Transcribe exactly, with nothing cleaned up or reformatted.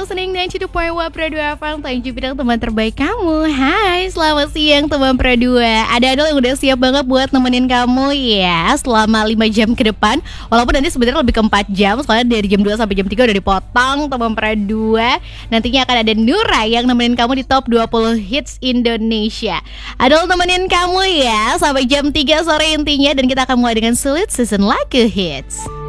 listening to the point one Pro dua F M. Thank you bilang teman terbaik kamu. Hai, selamat siang teman Pro dua. Ada Adul yang udah siap banget buat nemenin kamu ya selama lima jam ke depan. Walaupun nanti sebenarnya lebih ke empat jam, soalnya dari jam dua sampai jam tiga udah dipotong teman Pro dua. Nantinya akan ada Nura yang nemenin kamu di top dua puluh hits Indonesia. Adul nemenin kamu ya sampai jam tiga sore intinya, dan kita akan mulai dengan Sulit Season Lagu Hits.